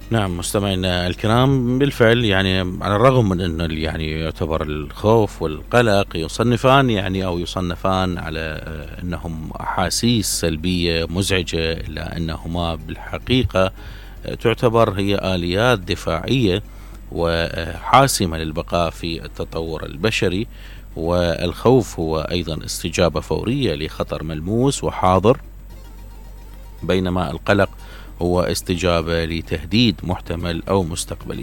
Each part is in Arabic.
نعم مستمعينا الكرام، بالفعل يعني على الرغم من أن يعني يعتبر الخوف والقلق يصنفان يعني أو يصنفان على أنهم أحاسيس سلبية مزعجة، إلا أنهما بالحقيقة تعتبر هي آليات دفاعية وحاسمة للبقاء في التطور البشري. والخوف هو أيضا استجابة فورية لخطر ملموس وحاضر، بينما القلق هو استجابة لتهديد محتمل أو مستقبلي.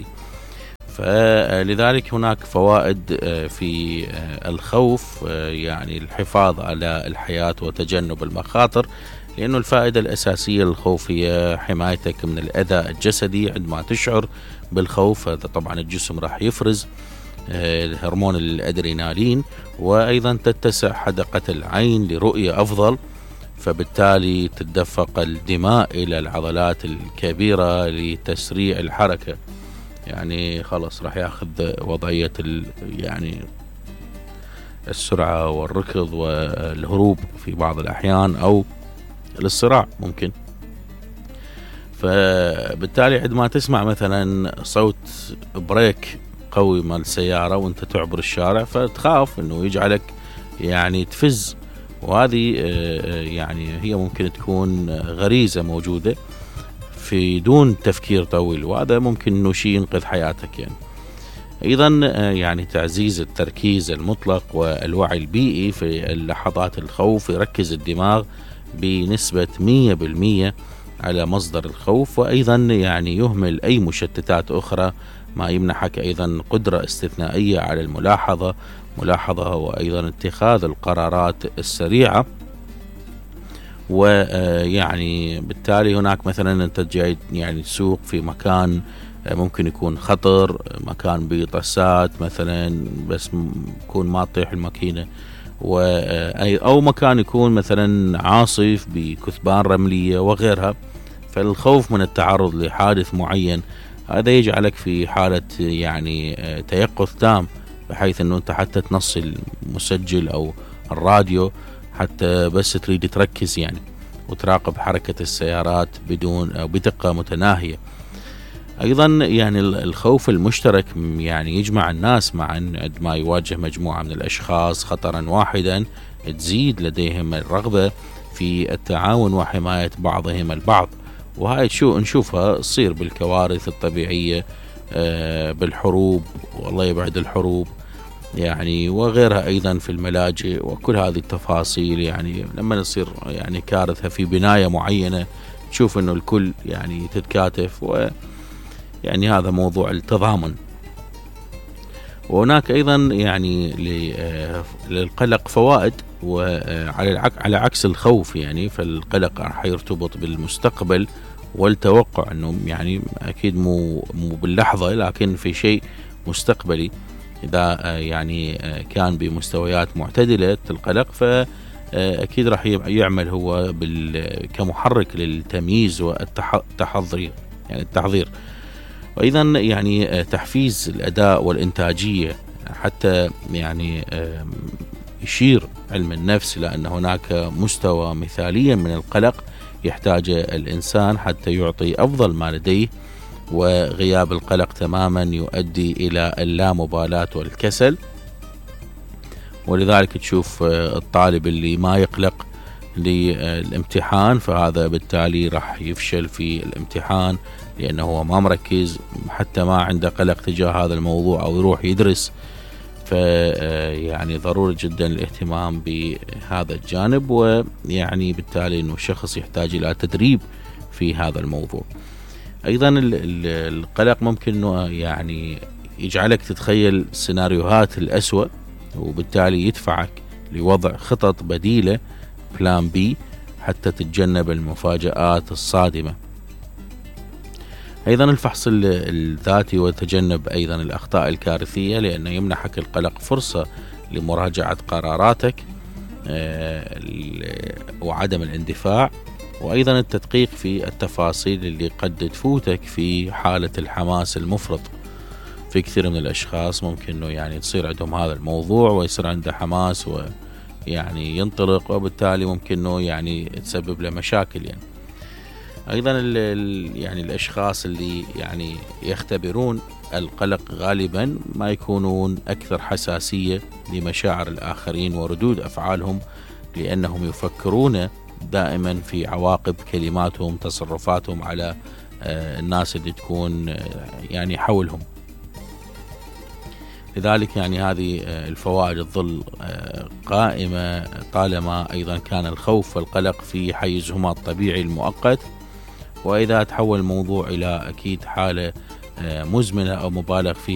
فلذلك هناك فوائد في الخوف، يعني الحفاظ على الحياة وتجنب المخاطر، لأنه الفائدة الأساسية للخوف هي حمايتك من الأذى الجسدي. عندما تشعر بالخوف طبعا الجسم راح يفرز هرمون الأدرينالين، وأيضا تتسع حدقة العين لرؤية أفضل، فبالتالي تتدفق الدماء إلى العضلات الكبيرة لتسريع الحركة. يعني خلاص راح ياخذ وضعية يعني السرعة والركض والهروب في بعض الأحيان، أو الصراع ممكن. فبالتالي عندما تسمع مثلا صوت بريك قوي مال السيارة وانت تعبر الشارع، فتخاف انه يجعلك يعني تفز، وهذه يعني هي ممكن تكون غريزة موجودة في دون تفكير طويل، وهذا ممكن انه شيء ينقذ حياتك يعني. ايضا يعني تعزيز التركيز المطلق والوعي البيئي في لحظات الخوف يركز الدماغ بنسبة 100% على مصدر الخوف، وأيضا يعني يهمل أي مشتتات أخرى، ما يمنحك أيضا قدرة استثنائية على ملاحظة وأيضا اتخاذ القرارات السريعة. ويعني بالتالي هناك مثلا أنت جاي يعني تسوق في مكان ممكن يكون خطر، مكان بطسات مثلا بس يكون ما تطيح الماكينة، أو مكان يكون مثلا عاصف بكثبان رملية وغيرها. فالخوف من التعرض لحادث معين هذا يجعلك في حالة يعني تيقظ تام، بحيث أنه أنت حتى تنصي المسجل أو الراديو حتى بس تريد تركز يعني وتراقب حركة السيارات بدون أو بدقة متناهية. أيضا يعني الخوف المشترك يعني يجمع الناس معا، عندما يواجه مجموعة من الأشخاص خطرا واحدا تزيد لديهم الرغبة في التعاون وحماية بعضهم البعض. وهاي شو نشوفها تصير بالكوارث الطبيعية، بالحروب والله يبعد الحروب يعني، وغيرها أيضا في الملاجئ، وكل هذه التفاصيل يعني لما يصير يعني كارثة في بناية معينة تشوف أنه الكل يعني تتكاتف، يعني هذا موضوع التضامن. وهناك أيضا يعني للقلق فوائد، وعلى عكس الخوف يعني، فالقلق راح يرتبط بالمستقبل والتوقع أنه يعني أكيد مو باللحظة، لكن في شيء مستقبلي. إذا يعني كان بمستويات معتدلة القلق، فأكيد راح يعمل هو كمحرك للتمييز والتحضير يعني التحضير. وأيضا يعني تحفيز الأداء والإنتاجية، حتى يعني يشير علم النفس إلى أن هناك مستوى مثاليا من القلق يحتاج الإنسان حتى يعطي أفضل ما لديه، وغياب القلق تماما يؤدي إلى اللامبالاة والكسل. ولذلك تشوف الطالب اللي ما يقلق للامتحان فهذا بالتالي راح يفشل في الامتحان، لأنه هو ما مركز، حتى ما عنده قلق تجاه هذا الموضوع أو يروح يدرس. فيعني ضروري جدا الاهتمام بهذا الجانب، ويعني بالتالي أنه الشخص يحتاج إلى تدريب في هذا الموضوع. أيضا القلق ممكن أنه يعني يجعلك تتخيل سيناريوهات الأسوأ، وبالتالي يدفعك لوضع خطط بديلة بلان بي حتى تتجنب المفاجآت الصادمة. أيضا الفحص الذاتي وتجنب أيضا الأخطاء الكارثية، لأنه يمنحك القلق فرصة لمراجعة قراراتك وعدم الاندفاع، وأيضا التدقيق في التفاصيل اللي قد تفوتك في حالة الحماس المفرط. في كثير من الأشخاص ممكن أنه يعني تصير عندهم هذا الموضوع ويصير عنده حماس ويعني ينطلق، وبالتالي ممكن أنه يعني تسبب له مشاكل يعني. أيضا يعني الأشخاص اللي يعني يختبرون القلق غالبا ما يكونون أكثر حساسية لمشاعر الآخرين وردود أفعالهم، لأنهم يفكرون دائما في عواقب كلماتهم تصرفاتهم على الناس اللي تكون يعني حولهم. لذلك يعني هذه الفوائد تظل قائمة طالما أيضا كان الخوف والقلق في حيزهما الطبيعي المؤقت. وإذا تحول الموضوع إلى أكيد حالة مزمنة أو مبالغ فيها